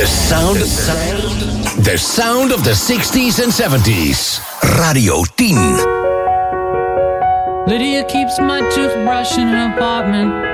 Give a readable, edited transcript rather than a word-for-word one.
The sound of the 60s and 70s. Radio 10. Lydia keeps my toothbrush in her apartment.